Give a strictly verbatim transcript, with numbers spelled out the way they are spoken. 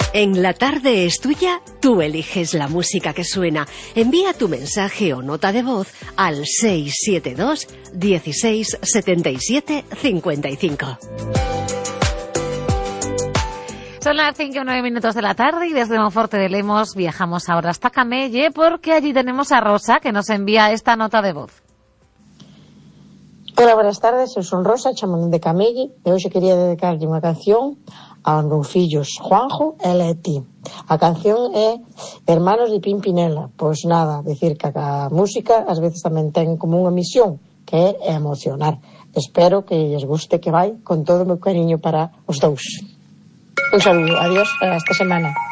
En La Tarde es Tuya, tú eliges la música que suena. Envía tu mensaje o nota de voz al seis siete dos, dieciséis, setenta y siete, cincuenta y cinco. Son las cinco y nueve minutos de la tarde y desde Monforte de Lemos viajamos ahora hasta Camelle porque allí tenemos a Rosa que nos envía esta nota de voz. Hola, buenas tardes, eu son Rosa, chamando de Camelle e hoxe quería dedicarlle unha canción aos meus fillos Juanjo e Leti. A canción é Hermanos de Pimpinela. Pois nada, decir que a música ás veces tamén ten como unha misión que é emocionar. Espero que lles guste, que vai con todo o meu cariño para os dous. Un saludo, adiós, hasta esta semana.